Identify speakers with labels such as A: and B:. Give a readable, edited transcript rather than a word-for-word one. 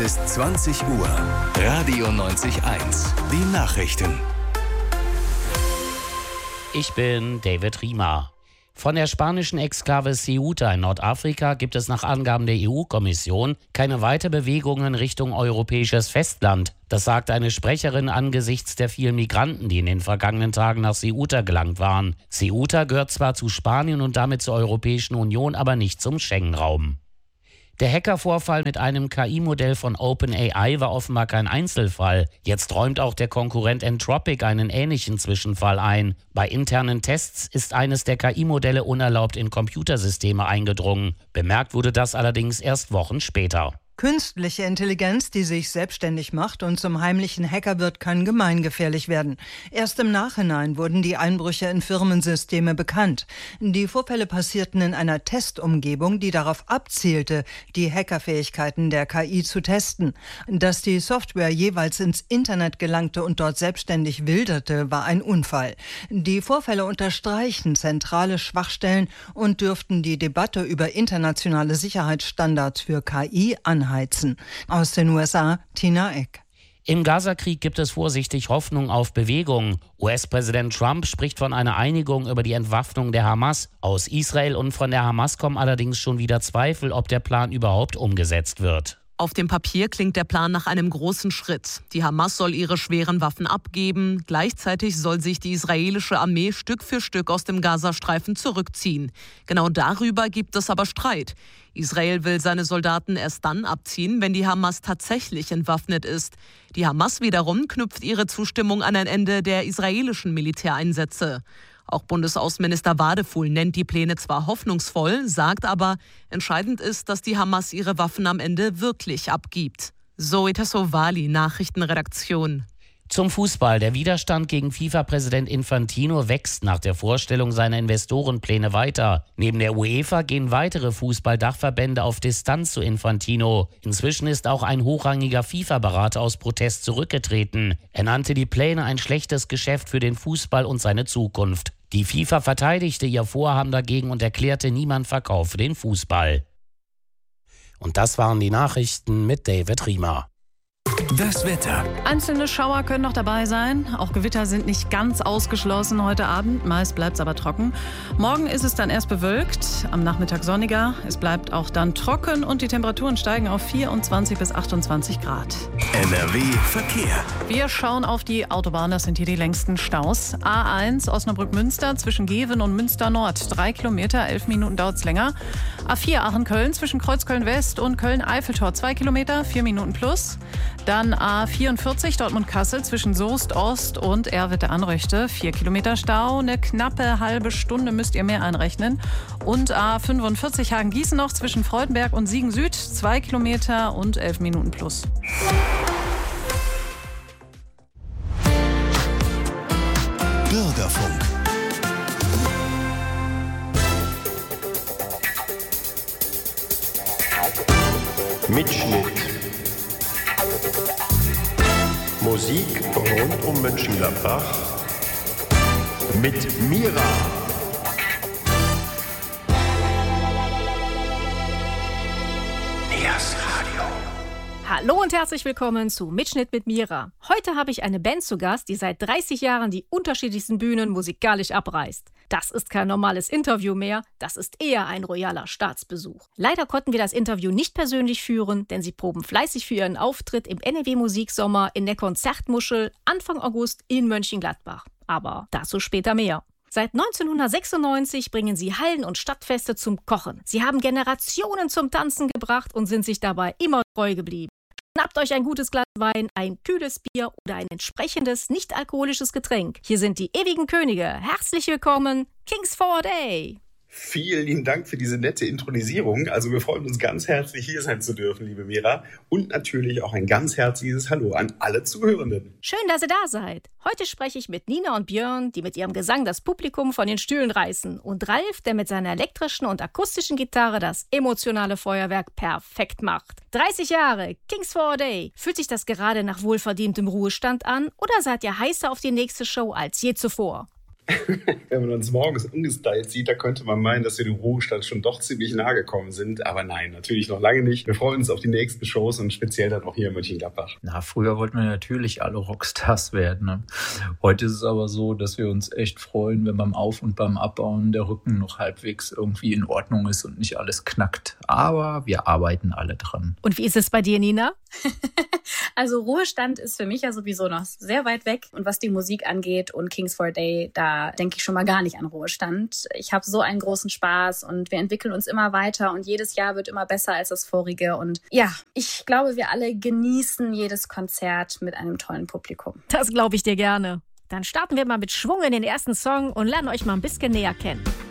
A: Bis 20 Uhr. Radio 90.1. Die Nachrichten.
B: Ich bin David Riemer. Von der spanischen Exklave Ceuta in Nordafrika gibt es nach Angaben der EU-Kommission keine Weiterbewegungen Richtung europäisches Festland. Das sagt eine Sprecherin angesichts der vielen Migranten, die in den vergangenen Tagen nach Ceuta gelangt waren. Ceuta gehört zwar zu Spanien und damit zur Europäischen Union, aber nicht zum Schengen-Raum. Der Hackervorfall mit einem KI-Modell von OpenAI war offenbar kein Einzelfall. Jetzt räumt auch der Konkurrent Anthropic einen ähnlichen Zwischenfall ein. Bei internen Tests ist eines der KI-Modelle unerlaubt in Computersysteme eingedrungen. Bemerkt wurde das allerdings erst Wochen später.
C: Künstliche Intelligenz, die sich selbstständig macht und zum heimlichen Hacker wird, kann gemeingefährlich werden. Erst im Nachhinein wurden die Einbrüche in Firmensysteme bekannt. Die Vorfälle passierten in einer Testumgebung, die darauf abzielte, die Hackerfähigkeiten der KI zu testen. Dass die Software jeweils ins Internet gelangte und dort selbstständig wilderte, war ein Unfall. Die Vorfälle unterstreichen zentrale Schwachstellen und dürften die Debatte über internationale Sicherheitsstandards für KI anheizen. Aus den USA, Tina Eck.
B: Im Gazakrieg gibt es vorsichtig Hoffnung auf Bewegung. US-Präsident Trump spricht von einer Einigung über die Entwaffnung der Hamas. Aus Israel und von der Hamas kommen allerdings schon wieder Zweifel, ob der Plan überhaupt umgesetzt wird.
D: Auf dem Papier klingt der Plan nach einem großen Schritt. Die Hamas soll ihre schweren Waffen abgeben. Gleichzeitig soll sich die israelische Armee Stück für Stück aus dem Gazastreifen zurückziehen. Genau darüber gibt es aber Streit. Israel will seine Soldaten erst dann abziehen, wenn die Hamas tatsächlich entwaffnet ist. Die Hamas wiederum knüpft ihre Zustimmung an ein Ende der israelischen Militäreinsätze. Auch Bundesaußenminister Wadefuhl nennt die Pläne zwar hoffnungsvoll, sagt aber, entscheidend ist, dass die Hamas ihre Waffen am Ende wirklich abgibt. Zoe Tassovali, Nachrichtenredaktion.
B: Zum Fußball. Der Widerstand gegen FIFA-Präsident Infantino wächst nach der Vorstellung seiner Investorenpläne weiter. Neben der UEFA gehen weitere Fußballdachverbände auf Distanz zu Infantino. Inzwischen ist auch ein hochrangiger FIFA-Berater aus Protest zurückgetreten. Er nannte die Pläne ein schlechtes Geschäft für den Fußball und seine Zukunft. Die FIFA verteidigte ihr Vorhaben dagegen und erklärte, niemand verkaufe den Fußball. Und das waren die Nachrichten mit David Riemer.
A: Das Wetter.
E: Einzelne Schauer können noch dabei sein. Auch Gewitter sind nicht ganz ausgeschlossen heute Abend. Meist bleibt es aber trocken. Morgen ist es dann erst bewölkt, am Nachmittag sonniger. Es bleibt auch dann trocken und die Temperaturen steigen auf 24 bis 28 Grad.
A: NRW Verkehr.
E: Wir schauen auf die Autobahn, das sind hier die längsten Staus. A1 Osnabrück-Münster zwischen Geven und Münster Nord. 3 Kilometer, 11 Minuten dauert es länger. A4 Aachen-Köln zwischen Kreuzköln-West und Köln-Eiffeltor. 2 Kilometer, 4 Minuten plus. Dann A44 Dortmund-Kassel zwischen Soest Ost und Erwitte-Anröchte. 4 Kilometer Stau, eine knappe halbe Stunde müsst ihr mehr einrechnen. Und A45 Hagen-Gießen noch zwischen Freudenberg und Siegen Süd. 2 Kilometer und 11 Minuten plus.
A: Bürgerfunk.
F: Mitschnitt. Musik rund um Mönchengladbach mit Mira.
A: Miras Radio.
G: Hallo und herzlich willkommen zu Mitschnitt mit Mira. Heute habe ich eine Band zu Gast, die seit 30 Jahren die unterschiedlichsten Bühnen musikalisch abreißt. Das ist kein normales Interview mehr, das ist eher ein royaler Staatsbesuch. Leider konnten wir das Interview nicht persönlich führen, denn sie proben fleißig für ihren Auftritt im NRW Musiksommer in der Konzertmuschel Anfang August in Mönchengladbach. Aber dazu später mehr. Seit 1996 bringen sie Hallen- und Stadtfeste zum Kochen. Sie haben Generationen zum Tanzen gebracht und sind sich dabei immer treu geblieben. Schnappt euch ein gutes Glas Wein, ein kühles Bier oder ein entsprechendes nicht-alkoholisches Getränk. Hier sind die ewigen Könige. Herzlich willkommen, Kings for a Day.
H: Vielen lieben Dank für diese nette Intronisierung. Also wir freuen uns ganz herzlich, hier sein zu dürfen, liebe Mira. Und natürlich auch ein ganz herzliches Hallo an alle Zuhörenden.
G: Schön, dass ihr da seid. Heute spreche ich mit Nina und Björn, die mit ihrem Gesang das Publikum von den Stühlen reißen. Und Ralf, der mit seiner elektrischen und akustischen Gitarre das emotionale Feuerwerk perfekt macht. 30 Jahre, Kings for a Day. Fühlt sich das gerade nach wohlverdientem Ruhestand an oder seid ihr heißer auf die nächste Show als je zuvor?
H: Wenn man uns morgens umgestylt sieht, da könnte man meinen, dass wir dem Ruhestand schon doch ziemlich nahe gekommen sind. Aber nein, natürlich noch lange nicht. Wir freuen uns auf die nächsten Shows und speziell dann auch hier in Mönchengladbach.
I: Früher wollten wir natürlich alle Rockstars werden. Ne? Heute ist es aber so, dass wir uns echt freuen, wenn beim Auf- und beim Abbauen der Rücken noch halbwegs irgendwie in Ordnung ist und nicht alles knackt. Aber wir arbeiten alle dran.
G: Und wie ist es bei dir, Nina?
J: Also Ruhestand ist für mich ja sowieso noch sehr weit weg. Und was die Musik angeht und Kings for a Day, da denke ich schon mal gar nicht an Ruhestand. Ich habe so einen großen Spaß und wir entwickeln uns immer weiter und jedes Jahr wird immer besser als das vorige. Und ja, ich glaube, wir alle genießen jedes Konzert mit einem tollen Publikum.
G: Das glaube ich dir gerne. Dann starten wir mal mit Schwung in den ersten Song und lernen euch mal ein bisschen näher kennen.